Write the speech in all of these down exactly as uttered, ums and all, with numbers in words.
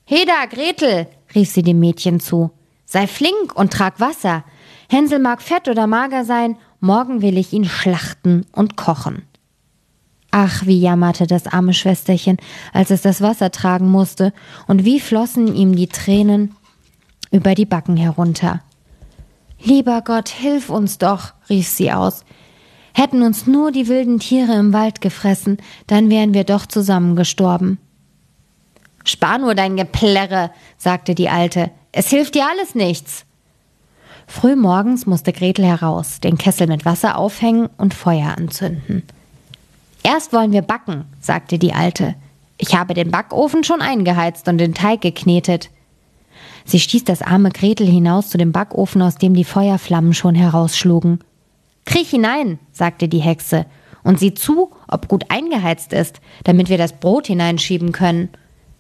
Heda, Gretel, rief sie dem Mädchen zu. Sei flink und trag Wasser. Hänsel mag fett oder mager sein, morgen will ich ihn schlachten und kochen. Ach, wie jammerte das arme Schwesterchen, als es das Wasser tragen musste, und wie flossen ihm die Tränen über die Backen herunter. Lieber Gott, hilf uns doch, rief sie aus. Hätten uns nur die wilden Tiere im Wald gefressen, dann wären wir doch zusammen gestorben. Spar nur dein Geplärre, sagte die Alte, es hilft dir alles nichts. Früh morgens musste Gretel heraus, den Kessel mit Wasser aufhängen und Feuer anzünden. Erst wollen wir backen, sagte die Alte. Ich habe den Backofen schon eingeheizt und den Teig geknetet. Sie stieß das arme Gretel hinaus zu dem Backofen, aus dem die Feuerflammen schon herausschlugen. Kriech hinein, sagte die Hexe, und sieh zu, ob gut eingeheizt ist, damit wir das Brot hineinschieben können.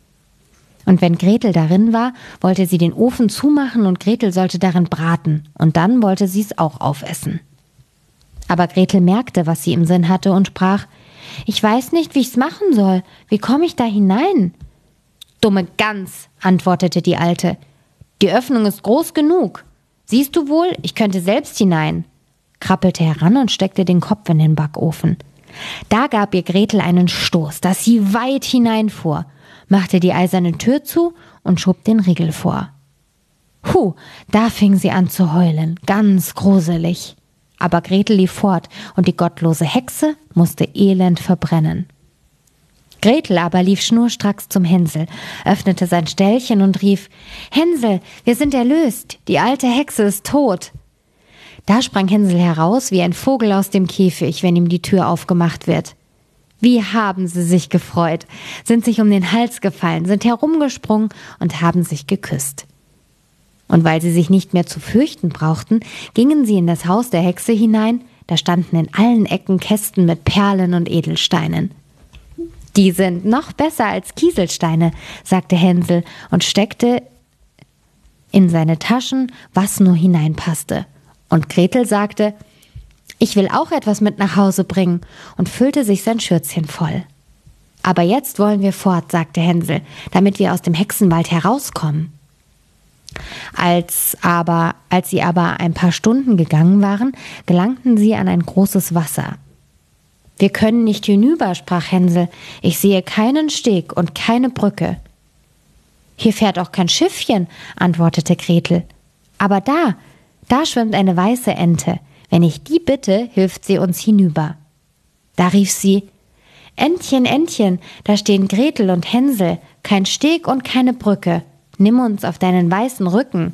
Und wenn Gretel darin war, wollte sie den Ofen zumachen und Gretel sollte darin braten, und dann wollte sie es auch aufessen. Aber Gretel merkte, was sie im Sinn hatte und sprach, »Ich weiß nicht, wie ich's machen soll. Wie komme ich da hinein?« »Dumme Gans«, antwortete die Alte, »die Öffnung ist groß genug. Siehst du wohl, ich könnte selbst hinein«, krabbelte heran und steckte den Kopf in den Backofen. Da gab ihr Gretel einen Stoß, dass sie weit hineinfuhr, machte die eiserne Tür zu und schob den Riegel vor. Hu, da fing sie an zu heulen, ganz gruselig. Aber Gretel lief fort und die gottlose Hexe musste elend verbrennen. Gretel aber lief schnurstracks zum Hänsel, öffnete sein Ställchen und rief, »Hänsel, wir sind erlöst, die alte Hexe ist tot.« Da sprang Hänsel heraus wie ein Vogel aus dem Käfig, wenn ihm die Tür aufgemacht wird. Wie haben sie sich gefreut, sind sich um den Hals gefallen, sind herumgesprungen und haben sich geküsst. Und weil sie sich nicht mehr zu fürchten brauchten, gingen sie in das Haus der Hexe hinein, da standen in allen Ecken Kästen mit Perlen und Edelsteinen. »Die sind noch besser als Kieselsteine«, sagte Hänsel und steckte in seine Taschen, was nur hineinpasste. Und Gretel sagte, »Ich will auch etwas mit nach Hause bringen«, und füllte sich sein Schürzchen voll. »Aber jetzt wollen wir fort«, sagte Hänsel, »damit wir aus dem Hexenwald herauskommen.« Als aber, als sie aber ein paar Stunden gegangen waren, gelangten sie an ein großes Wasser. »Wir können nicht hinüber«, sprach Hänsel, »ich sehe keinen Steg und keine Brücke.« »Hier fährt auch kein Schiffchen«, antwortete Gretel. »Aber da, da schwimmt eine weiße Ente. Wenn ich die bitte, hilft sie uns hinüber.« Da rief sie, »Entchen, Entchen, da stehen Gretel und Hänsel, kein Steg und keine Brücke. Nimm uns auf deinen weißen Rücken.«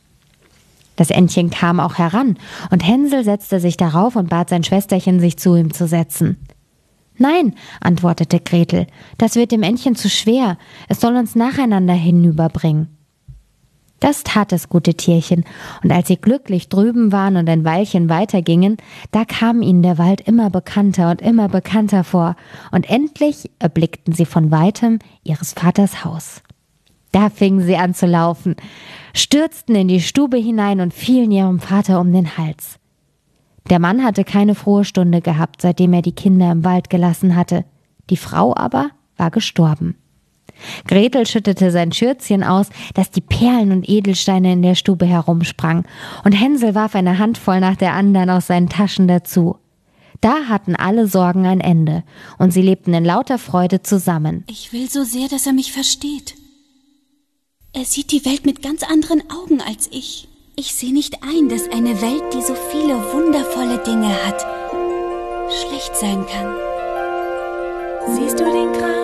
Das Entchen kam auch heran, und Hänsel setzte sich darauf und bat sein Schwesterchen, sich zu ihm zu setzen. »Nein«, antwortete Gretel, »das wird dem Entchen zu schwer, es soll uns nacheinander hinüberbringen.« Das tat das gute Tierchen, und als sie glücklich drüben waren und ein Weilchen weitergingen, da kam ihnen der Wald immer bekannter und immer bekannter vor, und endlich erblickten sie von weitem ihres Vaters Haus. Da fingen sie an zu laufen, stürzten in die Stube hinein und fielen ihrem Vater um den Hals. Der Mann hatte keine frohe Stunde gehabt, seitdem er die Kinder im Wald gelassen hatte. Die Frau aber war gestorben. Gretel schüttete sein Schürzchen aus, dass die Perlen und Edelsteine in der Stube herumsprangen, und Hänsel warf eine Handvoll nach der anderen aus seinen Taschen dazu. Da hatten alle Sorgen ein Ende, und sie lebten in lauter Freude zusammen. Ich will so sehr, dass er mich versteht. Er sieht die Welt mit ganz anderen Augen als ich. Ich sehe nicht ein, dass eine Welt, die so viele wundervolle Dinge hat, schlecht sein kann. Siehst du den Kran?